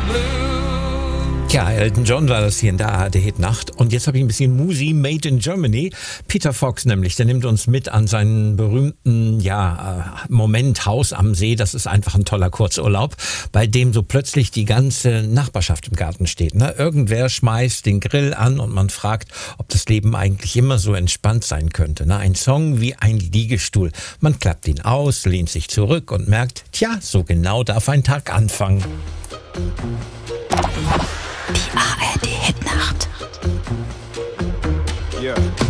Ja, Elton John war das hier in der ARD-Hit-Nacht. Und jetzt habe ich ein bisschen Musi made in Germany. Peter Fox nämlich, der nimmt uns mit an seinen berühmten, Moment Haus am See. Das ist einfach ein toller Kurzurlaub, bei dem so plötzlich die ganze Nachbarschaft im Garten steht. Ne? Irgendwer schmeißt den Grill an und man fragt, ob das Leben eigentlich immer so entspannt sein könnte. Ne? Ein Song wie ein Liegestuhl. Man klappt ihn aus, lehnt sich zurück und merkt, tja, so genau darf ein Tag anfangen. Die ARD-Hit-Nacht. Yeah.